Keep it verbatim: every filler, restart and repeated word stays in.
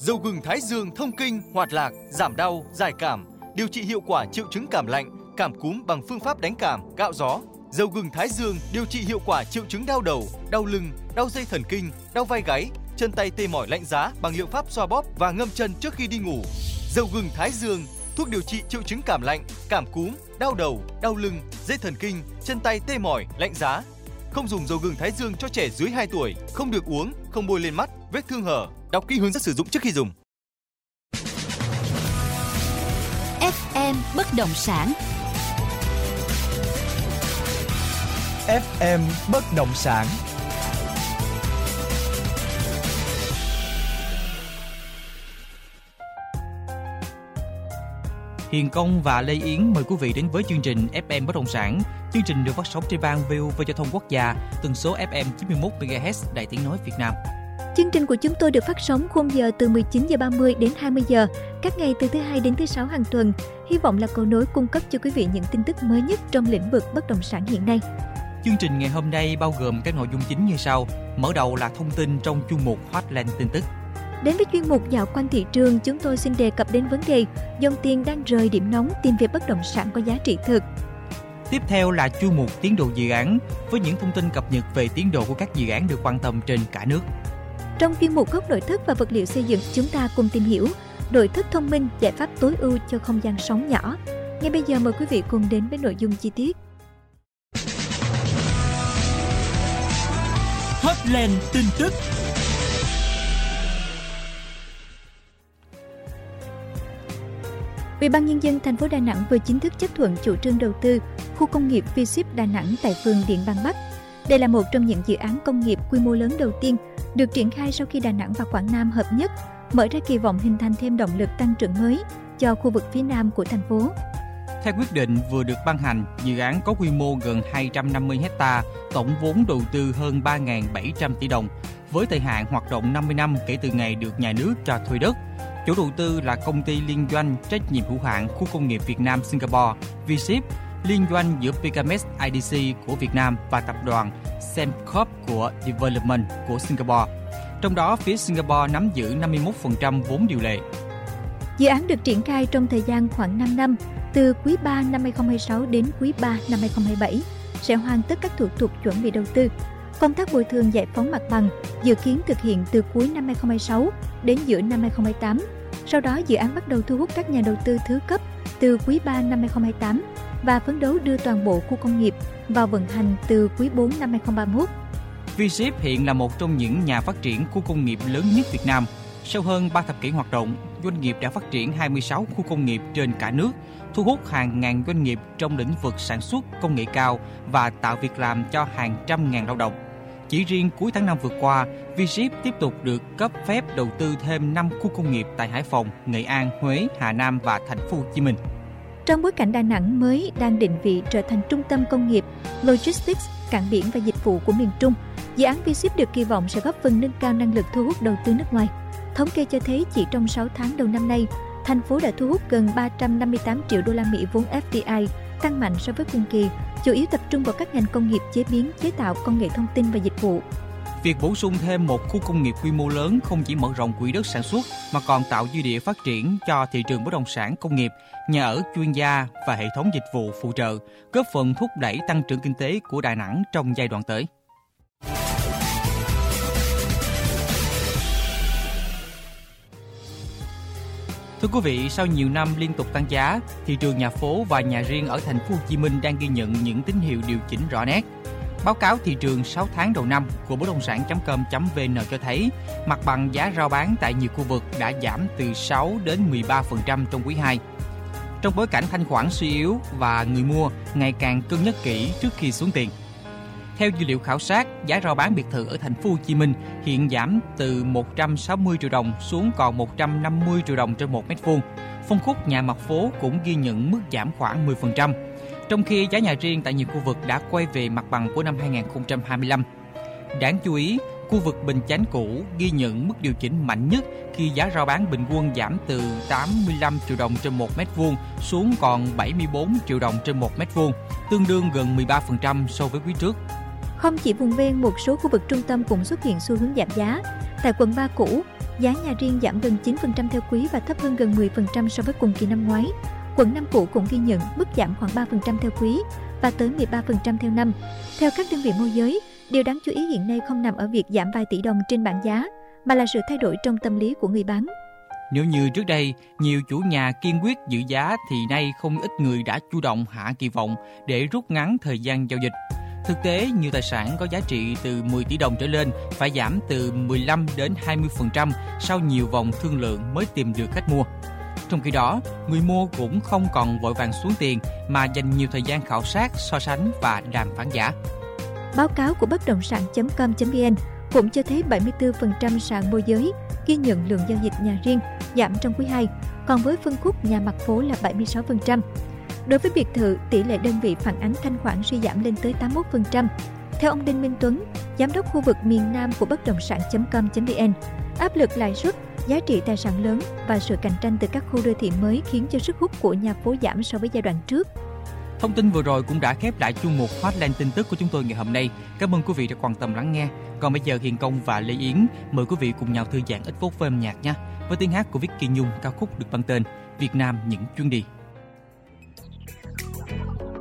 Dầu gừng Thái Dương thông kinh, hoạt lạc, giảm đau, giải cảm, điều trị hiệu quả triệu chứng cảm lạnh, cảm cúm bằng phương pháp đánh cảm, cạo gió. Dầu gừng Thái Dương điều trị hiệu quả triệu chứng đau đầu, đau lưng, đau dây thần kinh, đau vai gáy, chân tay tê mỏi lạnh giá bằng liệu pháp xoa bóp và ngâm chân trước khi đi ngủ. Dầu gừng Thái Dương, thuốc điều trị triệu chứng cảm lạnh, cảm cúm, đau đầu, đau lưng, dây thần kinh, chân tay tê mỏi, lạnh giá. Không dùng dầu gừng Thái Dương cho trẻ dưới hai tuổi, không được uống, không bôi lên mắt, vết thương hở. Đọc kỹ hướng dẫn sử dụng trước khi dùng. ép em bất động sản. ép em bất động sản. Hiền Công và Lê Yến mời quý vị đến với chương trình ép em bất động sản. Chương trình được phát sóng trên ban vê o vê Giao thông Quốc gia, tần số ép em chín mươi mốt mê ga héc Đài Tiếng nói Việt Nam. Chương trình của chúng tôi được phát sóng khung giờ từ mười chín giờ ba mươi đến hai mươi giờ, các ngày từ thứ hai đến thứ sáu hàng tuần. Hy vọng là cầu nối cung cấp cho quý vị những tin tức mới nhất trong lĩnh vực bất động sản hiện nay. Chương trình ngày hôm nay bao gồm các nội dung chính như sau. Mở đầu là thông tin trong chuyên mục Hotline tin tức. Đến với chuyên mục dạo quanh thị trường, chúng tôi xin đề cập đến vấn đề dòng tiền đang rời điểm nóng, tìm về bất động sản có giá trị thực. Tiếp theo là chuyên mục tiến độ dự án với những thông tin cập nhật về tiến độ của các dự án được quan tâm trên cả nước. Trong chuyên mục góc nội thất và vật liệu xây dựng, chúng ta cùng tìm hiểu nội thất thông minh, giải pháp tối ưu cho không gian sống nhỏ. Ngay bây giờ mời quý vị cùng đến với nội dung chi tiết. Hotline tin tức. Ủy ban nhân dân thành phố Đà Nẵng vừa chính thức chấp thuận chủ trương đầu tư khu công nghiệp V ship Đà Nẵng tại phường Điện Bàn Bắc. Đây là một trong những dự án công nghiệp quy mô lớn đầu tiên được triển khai sau khi Đà Nẵng và Quảng Nam hợp nhất, mở ra kỳ vọng hình thành thêm động lực tăng trưởng mới cho khu vực phía Nam của thành phố. Theo quyết định vừa được ban hành, dự án có quy mô gần hai trăm năm mươi héc ta, tổng vốn đầu tư hơn ba nghìn bảy trăm tỷ đồng, với thời hạn hoạt động năm mươi năm kể từ ngày được nhà nước cho thuê đất. Chủ đầu tư là công ty liên doanh trách nhiệm hữu hạn khu công nghiệp Việt Nam Singapore V ship, liên doanh giữa Picamex I D C của Việt Nam và tập đoàn Sembcorp của Development của Singapore. Trong đó, phía Singapore nắm giữ năm mươi mốt phần trăm vốn điều lệ. Dự án được triển khai trong thời gian khoảng năm năm, từ quý ba năm hai không hai sáu đến quý ba năm hai không hai bảy, sẽ hoàn tất các thủ tục chuẩn bị đầu tư. Công tác bồi thường giải phóng mặt bằng dự kiến thực hiện từ cuối năm hai không hai sáu đến giữa năm hai không hai tám. Sau đó, dự án bắt đầu thu hút các nhà đầu tư thứ cấp từ quý ba năm hai không hai tám và phấn đấu đưa toàn bộ khu công nghiệp vào vận hành từ quý bốn năm hai không ba mốt. V ship hiện là một trong những nhà phát triển khu công nghiệp lớn nhất Việt Nam. Sau hơn ba thập kỷ hoạt động, doanh nghiệp đã phát triển hai mươi sáu khu công nghiệp trên cả nước, thu hút hàng ngàn doanh nghiệp trong lĩnh vực sản xuất công nghệ cao và tạo việc làm cho hàng trăm ngàn lao động. Chỉ riêng cuối tháng năm vừa qua, V ship tiếp tục được cấp phép đầu tư thêm năm khu công nghiệp tại Hải Phòng, Nghệ An, Huế, Hà Nam và Thành phố Hồ Chí Minh. Trong bối cảnh Đà Nẵng mới đang định vị trở thành trung tâm công nghiệp, logistics, cảng biển và dịch vụ của miền Trung, dự án V ship được kỳ vọng sẽ góp phần nâng cao năng lực thu hút đầu tư nước ngoài. Thống kê cho thấy chỉ trong sáu tháng đầu năm nay, thành phố đã thu hút gần ba trăm năm mươi tám triệu đô la Mỹ vốn F D I, tăng mạnh so với cùng kỳ, chủ yếu tập trung vào các ngành công nghiệp chế biến, chế tạo, công nghệ thông tin và dịch vụ. Việc bổ sung thêm một khu công nghiệp quy mô lớn không chỉ mở rộng quỹ đất sản xuất mà còn tạo dư địa phát triển cho thị trường bất động sản công nghiệp, nhà ở chuyên gia và hệ thống dịch vụ phụ trợ, góp phần thúc đẩy tăng trưởng kinh tế của Đà Nẵng trong giai đoạn tới. Thưa quý vị, sau nhiều năm liên tục tăng giá, thị trường nhà phố và nhà riêng ở thành phố Hồ Chí Minh đang ghi nhận những tín hiệu điều chỉnh rõ nét. Báo cáo thị trường sáu tháng đầu năm của bất động sản chấm com chấm vn cho thấy, mặt bằng giá rao bán tại nhiều khu vực đã giảm từ sáu đến mười ba phần trăm trong quý hai. Trong bối cảnh thanh khoản suy yếu và người mua ngày càng cân nhắc kỹ trước khi xuống tiền. Theo dữ liệu khảo sát, giá rao bán biệt thự ở thành phố Hồ Chí Minh hiện giảm từ một trăm sáu mươi triệu đồng xuống còn một trăm năm mươi triệu đồng trên một mét vuông. Phân khúc nhà mặt phố cũng ghi nhận mức giảm khoảng mười phần trăm. Trong khi giá nhà riêng tại nhiều khu vực đã quay về mặt bằng của năm hai không hai lăm. Đáng chú ý, khu vực Bình Chánh cũ ghi nhận mức điều chỉnh mạnh nhất khi giá rao bán bình quân giảm từ tám mươi lăm triệu đồng trên một mét vuông xuống còn bảy mươi bốn triệu đồng trên một mét vuông, tương đương gần mười ba phần trăm so với quý trước. Không chỉ vùng ven, một số khu vực trung tâm cũng xuất hiện xu hướng giảm giá. Tại quận ba cũ, giá nhà riêng giảm gần chín phần trăm theo quý và thấp hơn gần mười phần trăm so với cùng kỳ năm ngoái. Quận Nam Cũ cũng ghi nhận mức giảm khoảng ba phần trăm theo quý và tới mười ba phần trăm theo năm. Theo các đơn vị môi giới, điều đáng chú ý hiện nay không nằm ở việc giảm vài tỷ đồng trên bảng giá, mà là sự thay đổi trong tâm lý của người bán. Nếu như trước đây, nhiều chủ nhà kiên quyết giữ giá thì nay không ít người đã chủ động hạ kỳ vọng để rút ngắn thời gian giao dịch. Thực tế, nhiều tài sản có giá trị từ mười tỷ đồng trở lên phải giảm từ mười lăm đến hai mươi phần trăm sau nhiều vòng thương lượng mới tìm được khách mua. Trong khi đó, người mua cũng không còn vội vàng xuống tiền mà dành nhiều thời gian khảo sát, so sánh và đàm phán giá. Báo cáo của bất động sản chấm com chấm vn cũng cho thấy bảy mươi tư phần trăm sàn môi giới ghi nhận lượng giao dịch nhà riêng giảm trong quý hai, còn với phân khúc nhà mặt phố là bảy mươi sáu phần trăm. Đối với biệt thự, tỷ lệ đơn vị phản ánh thanh khoản suy giảm lên tới tám mươi mốt phần trăm. Theo ông Đinh Minh Tuấn, giám đốc khu vực miền Nam của bất động sản chấm com chấm vn, áp lực lãi suất, giá trị tài sản lớn và sự cạnh tranh từ các khu đô thị mới khiến cho sức hút của nhà phố giảm so với giai đoạn trước. Thông tin vừa rồi cũng đã khép lại chuyên mục Hotline tin tức của chúng tôi ngày hôm nay. Cảm ơn quý vị đã quan tâm lắng nghe. Còn bây giờ Hiền Công và Lê Yến mời quý vị cùng nhau thư giãn ít phút với âm nhạc nha. Với tiếng hát của Vicky Nhung, ca khúc được mang tên Việt Nam những chuyến đi.